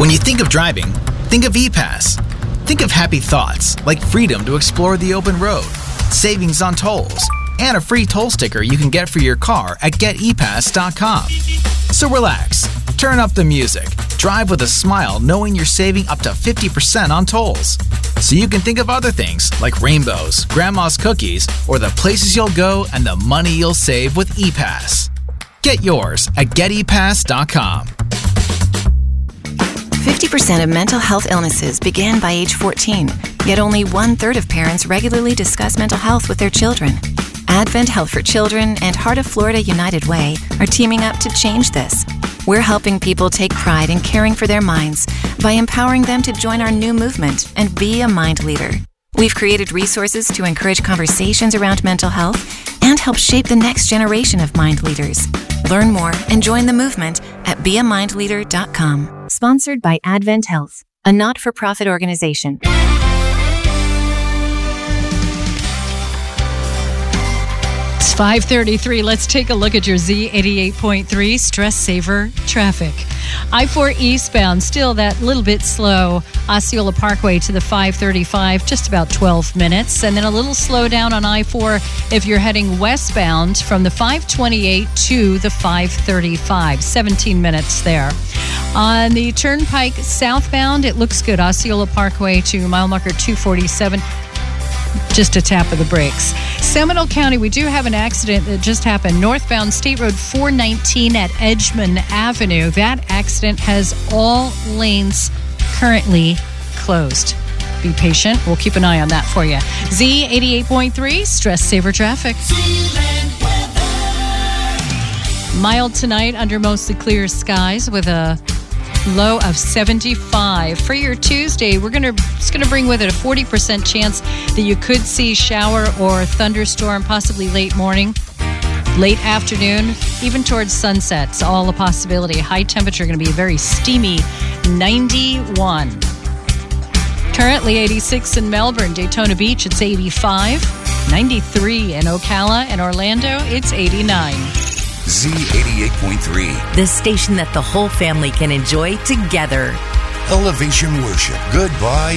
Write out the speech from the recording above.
When you think of driving, think of ePass. Think of happy thoughts like freedom to explore the open road, savings on tolls, and a free toll sticker you can get for your car at getepass.com. So relax, turn up the music, drive with a smile knowing you're saving up to 50% on tolls. So you can think of other things like rainbows, grandma's cookies, or the places you'll go and the money you'll save with ePass. Get yours at getepass.com. 50% of mental health illnesses begin by age 14, yet only 1/3 of parents regularly discuss mental health with their children. Advent Health for Children and Heart of Florida United Way are teaming up to change this. We're helping people take pride in caring for their minds by empowering them to join our new movement and be a mind leader. We've created resources to encourage conversations around mental health and help shape the next generation of mind leaders. Learn more and join the movement at beamindleader.com. Sponsored by Advent Health, a not-for-profit organization. It's 5:33. Let's take a look at your Z88.3 Stress Saver traffic. I-4 eastbound, still that little bit slow. Osceola Parkway to the 535, just about 12 minutes. And then a little slowdown on I-4 if you're heading westbound from the 528 to the 535, 17 minutes there. On the Turnpike southbound, it looks good. Osceola Parkway to mile marker 247. Just a tap of the brakes. Seminole County, we do have an accident that just happened. Northbound State Road 419 at Edgemond Avenue. That accident has all lanes currently closed. Be patient. We'll keep an eye on that for you. Z88.3, Stress Saver Traffic. Mild tonight under mostly clear skies with a low of 75. For your Tuesday, it's going to bring with it a 40% chance that you could see shower or thunderstorm, possibly late morning, late afternoon, even towards sunset. It's all a possibility. High temperature going to be a very steamy 91. Currently 86 in Melbourne. Daytona Beach, it's 85. 93 in Ocala and Orlando, it's 89. Z88.3. The station that the whole family can enjoy together. Elevation Worship. Goodbye.